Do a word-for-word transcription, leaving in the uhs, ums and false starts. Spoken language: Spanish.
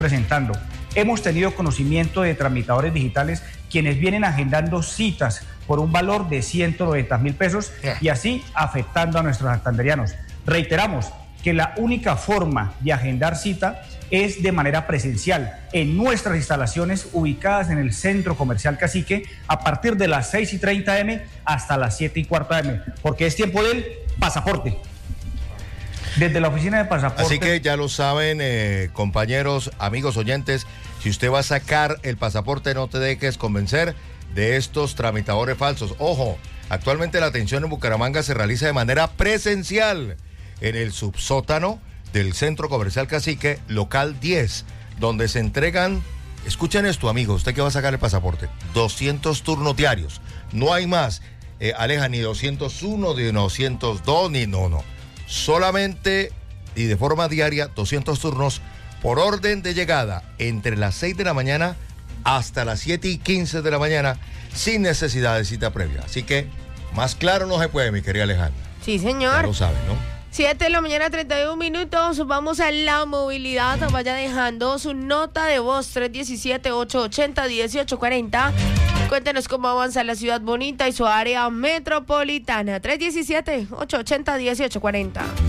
presentando. Hemos tenido conocimiento de tramitadores digitales quienes vienen agendando citas por un valor de ciento noventa mil pesos y así afectando a nuestros santanderianos. Reiteramos que la única forma de agendar cita es de manera presencial en nuestras instalaciones ubicadas en el Centro Comercial Cacique a partir de las seis y treinta eme hasta las siete y cuarta eme, porque es tiempo del pasaporte. Desde la oficina de pasaporte. Así que ya lo saben, eh, compañeros, amigos oyentes, si usted va a sacar el pasaporte, no te dejes convencer de estos tramitadores falsos. Ojo, actualmente la atención en Bucaramanga se realiza de manera presencial en el subsótano del Centro Comercial Cacique, local diez, donde se entregan, escuchen esto, amigos, usted que va a sacar el pasaporte, doscientos turnos diarios. No hay más, eh, Aleja, ni doscientos uno, ni doscientos dos, ni no, no. Solamente y de forma diaria, doscientos turnos por orden de llegada entre las seis de la mañana hasta las siete y quince de la mañana, sin necesidad de cita previa. Así que más claro no se puede, mi querida Alejandra. Sí, señor. Ya lo saben, ¿no? siete de la mañana, treinta y un minutos. Vamos a la movilidad. Vaya dejando su nota de voz tres uno siete, ocho ocho cero, uno ocho cuatro cero. Cuéntenos cómo avanza la ciudad bonita y su área metropolitana. tres uno siete, ocho ocho cero, uno ocho cuatro cero.